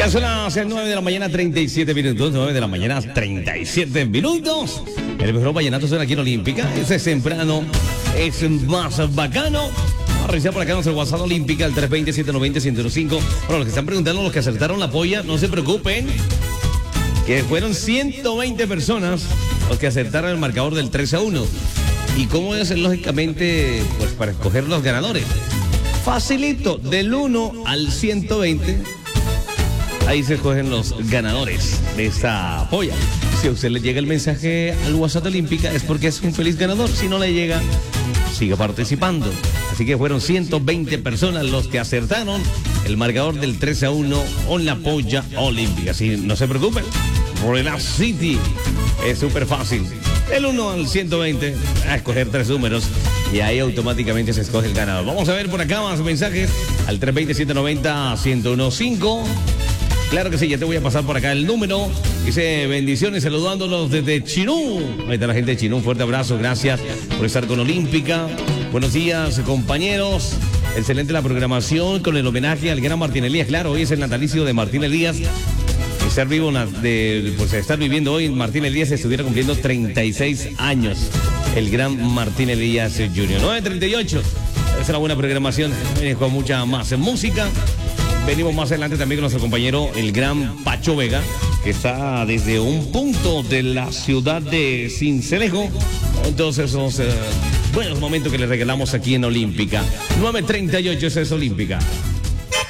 Ya son las 9 de la mañana, 37 minutos. 9 de la mañana, 37 minutos. El mejor vallenato suena aquí en Olímpica. Ese es temprano, es más bacano. Vamos a revisar por acá nuestro WhatsApp Olímpica, el 320-790-1015. Bueno, los que están preguntando, los que acertaron la polla, no se preocupen, que fueron 120 personas los que acertaron el marcador del 3-1. ¿Y cómo debe ser lógicamente, pues, para escoger los ganadores? Facilito, del 1 al 120, ahí se escogen los ganadores de esta polla. Si a usted le llega el mensaje al WhatsApp Olímpica es porque es un feliz ganador. Si no le llega, siga participando. Así que fueron 120 personas los que acertaron el marcador del 3-1 con la polla olímpica. Así no se preocupen, Relax City es súper fácil. Del 1 al 120, a escoger 3 números y ahí automáticamente se escoge el ganador. Vamos a ver por acá más mensajes al 320-790-1015. Claro que sí, ya te voy a pasar por acá el número. Dice bendiciones, saludándonos desde Chinú. Ahí está la gente de Chinú, un fuerte abrazo, gracias por estar con Olímpica. Buenos días, compañeros. Excelente la programación con el homenaje al gran Martín Elías. Claro, hoy es el natalicio de Martín Elías. Estar vivo, pues estar viviendo hoy, Martín Elías estuviera cumpliendo 36 años. El gran Martín Elías Jr. 9:38. Es una buena programación, con mucha más música. Venimos más adelante también con nuestro compañero, el gran Pacho Vega, que está desde un punto de la ciudad de Sincelejo. Entonces, esos buenos momentos que le regalamos aquí en Olímpica. 9:38, eso es Olímpica.